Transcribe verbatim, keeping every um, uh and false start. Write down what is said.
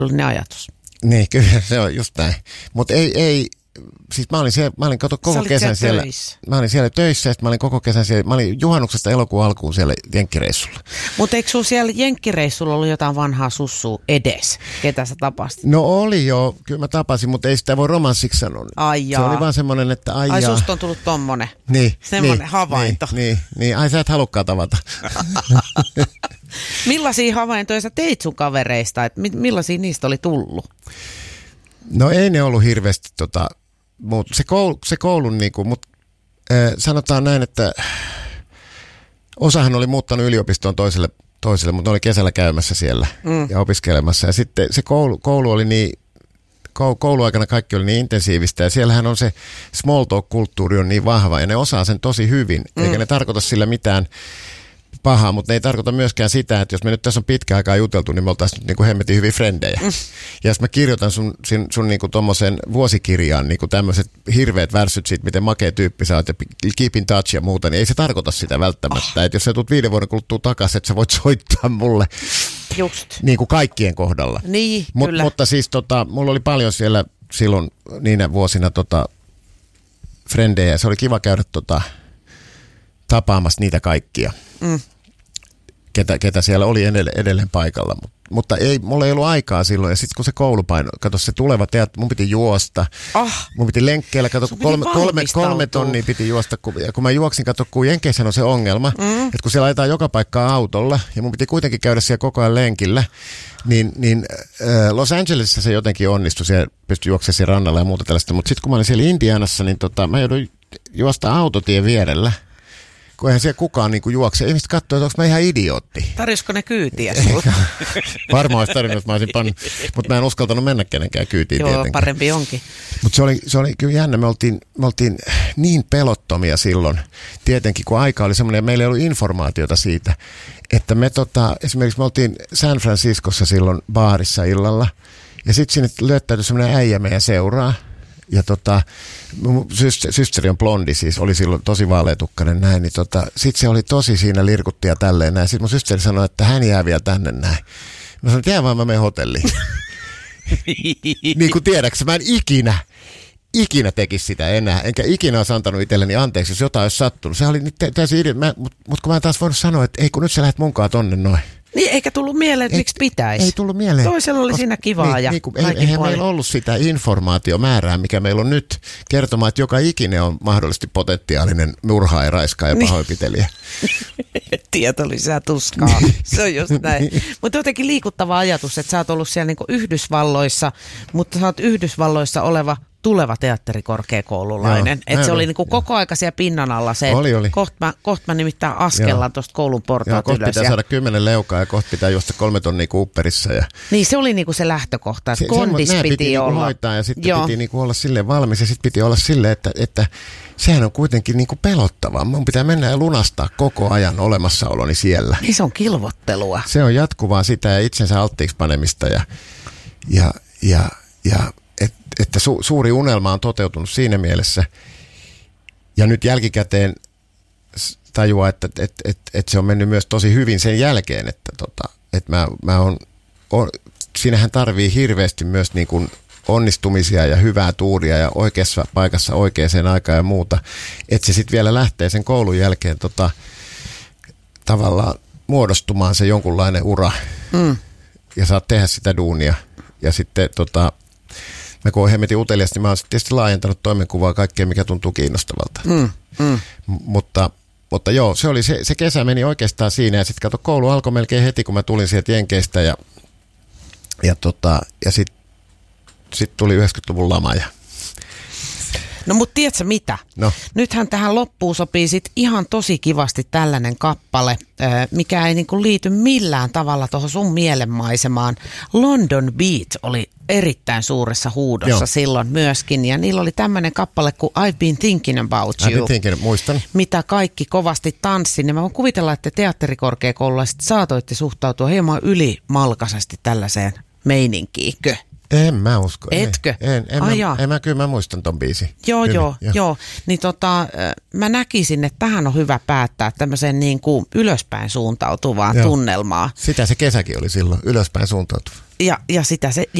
oli ajatus. Niin, kyllä se on just näin. Mutta ei, ei, siis mä olin siellä, mä olin kato koko kesän siellä. Töissä. Mä olin siellä töissä ja mä olin koko kesän siellä. Mä olin juhannuksesta elokuun alkuun siellä jenkkireissulla. Mutta eikö sun siellä jenkkireissulla ollut jotain vanhaa sussua edes, ketä sä tapasit? No oli jo, kyllä mä tapasin, mutta ei sitä voi romanssiksi sanoa. Ai jaa. Se oli vaan semmoinen, että ai, ai jaa. susta on tullut tommonen. Niin. Semmoinen niin, havainto. Niin, niin, niin, ai sä et halukkaan tavata. Millaisia havaintoja sä teit sun kavereista? Et millaisia niistä oli tullut? No ei ne ollut hirveästi, tota, mutta se, koulu, se koulun, niinku, mut, äh, sanotaan näin, että osahan oli muuttanut yliopistoon toiselle, toiselle mutta ne oli kesällä käymässä siellä mm. ja opiskelemassa. Ja sitten se koulu, koulu oli niin, kouluaikana kaikki oli niin intensiivistä ja siellähän on se small talk-kulttuuri on niin vahva ja ne osaa sen tosi hyvin, mm. eikä ne tarkoita sillä mitään pahaa, mutta ne ei tarkoita myöskään sitä, että jos me nyt tässä on pitkä aikaa juteltu, niin me oltaisiin nyt niin kuin hemmetin hyviä frendejä. Mm. Ja jos mä kirjoitan sun, sun, sun niin kuin tommosen vuosikirjaan niin kuin tämmöiset hirveät värssyt siitä, miten makea tyyppi sä oot ja keep in touch ja muuta, niin ei se tarkoita sitä välttämättä. Oh. Että jos sä tulet viiden vuoden kuluttua takaisin, että sä voit soittaa mulle just niin kuin kaikkien kohdalla. Niin, Mut, kyllä. Mutta siis tota, mulla oli paljon siellä silloin niinä vuosina tota, frendejä. Se oli kiva käydä tota, tapaamassa niitä kaikkia. Mm. Ketä, ketä siellä oli edelleen, edelleen paikalla, Mut, mutta ei, mulla ei ollut aikaa silloin. Ja sitten kun se koulupaino, kato se tuleva teat, mun piti juosta, oh. mun piti lenkkeillä, kato kolme, kolme, kolme tonnia piti juosta. Kun, ja kun mä juoksin, kato kun Jenkeissä on se ongelma, mm. että kun siellä ajetaan joka paikkaa autolla ja mun piti kuitenkin käydä siellä koko ajan lenkillä, niin, niin äh, Los Angelesissa se jotenkin onnistui, siellä pystyi juoksemaan siellä rannalla ja muuta tällaista. Mutta sitten kun mä olin siellä Indianassa, niin tota, mä jouduin juosta autotien vierellä. Kun eihän siellä kukaan niinku juokse. Ihmiset katsoo, että onko mä ihan idiootti. Tarjosko ne kyytiä sulla? Varmaan olisi tarvinnut, että mä olisin pannut. Mutta mä en uskaltanut mennä kenenkään kyytiin Joo, tietenkään. parempi onkin. Mutta se oli, se oli kyllä jännä. Me oltiin, me oltiin niin pelottomia silloin. Tietenkin, kun aika oli semmoinen, ja meillä ei ollut informaatiota siitä, että me tota, esimerkiksi me oltiin San Franciscossa silloin baarissa illalla. Ja sitten sinne löytäytyi semmoinen äijä meidän seuraa. Ja tota, systeri on blondi siis, oli silloin tosi vaaleatukkainen näin, niin tota, sit se oli tosi siinä lirkutti ja tälleen näin. Sitten mun systeri sanoi, että hän jää vielä tänne näin. Mä sanoin, että jää vaan, mä menen hotelliin. Niin kuin tiedäksä, mä en ikinä, ikinä tekisi sitä enää, enkä ikinä olisi antanut itselleni anteeksi, jos jotain olisi sattunut. Se oli nyt täysin idea, mutta mut kun mä en taas voinut sanoa, että ei kun nyt sä lähdet munkaan tonne noin. Niin, eikä tullut mieleen, että miksi pitäisi. Ei tullut mieleen. Toisella oli siinä kivaa niin, ja niin, ei, eihän puoli. Meillä ollut sitä informaatiomäärää, mikä meillä on nyt kertomaan, että joka ikinen on mahdollisesti potentiaalinen murhaaja, raiskaa ja pahoinpitelijä. Tieto lisää tuskaa. Se on just näin. Mutta jotenkin liikuttava ajatus, että sä oot ollut siellä niinku Yhdysvalloissa, mutta sä oot Yhdysvalloissa oleva tuleva teatterikorkeakoululainen. Että se oli niinku koko aika siellä pinnan alla se, oli, oli. Kohta mä, koht mä nimittäin askellaan tuosta koulun portaat ylös. Kohta pitää ja saada kymmenen leukaa ja kohta pitää juosta kolme tonnia Cooperissa. Ja niin se oli niinku se lähtökohta, että se, kondis se, piti, piti olla. Niinku hoitaa ja sitten Joo. piti niinku olla silleen valmis ja sitten piti olla silleen, että, että sehän on kuitenkin niinku pelottavaa. Mun pitää mennä ja lunastaa koko ajan olemassaoloni siellä. Niin se on kilvottelua. Se on jatkuvaa sitä ja itsensä alttiiksi panemista ja, ja, ja, ja et, että su, suuri unelma on toteutunut siinä mielessä. Ja nyt jälkikäteen tajuaa, että, että, että, että, että se on mennyt myös tosi hyvin sen jälkeen, että, tota, että mä, mä on, on, siinähän tarvii hirveästi myös niin kuin onnistumisia ja hyvää tuuria ja oikeassa paikassa oikeaan aikaan ja muuta, että se sitten vielä lähtee sen koulun jälkeen tota, tavallaan muodostumaan se jonkunlainen ura mm. ja saat tehdä sitä duunia ja sitten tota, mä kun oon hemmetin utelias, niin mä oon tietysti laajentanut toimenkuvaa kaikkea, mikä tuntuu kiinnostavalta. Mm. Mm. M- mutta, mutta joo, se, oli, se, se kesä meni oikeastaan siinä ja sitten kato, koulu alkoi melkein heti, kun mä tulin sieltä Jenkeistä ja, ja, tota, ja sitten sit tuli yhdeksänkymmentäluvun lama ja no mut tiedätkö mitä? No. Nythän tähän loppuun sopii sit ihan tosi kivasti tällainen kappale, mikä ei niinku liity millään tavalla tuohon sun mielenmaisemaan. London Beat oli erittäin suuressa huudossa Joo. silloin myöskin, ja niillä oli tämmöinen kappale kuin I've been thinking about you. I've been thinking, muistan. Mitä kaikki kovasti tanssi, niin mä voin kuvitella, että teatterikorkeakoululaiset saatoitte suhtautua hieman ylimalkaisesti tällaiseen meininkiinkö? En mä usko. Etkö? En, en, en, Ai mä, jaa. en mä, kyllä mä muistan ton biisin. Joo, kyllä, joo, jo. joo. Niin tota, mä näkisin, että tähän on hyvä päättää tämmöiseen niin kuin ylöspäin suuntautuvaan Joo. tunnelmaan. Sitä se kesäkin oli silloin, ylöspäin suuntautuva. Ja, ja sitä se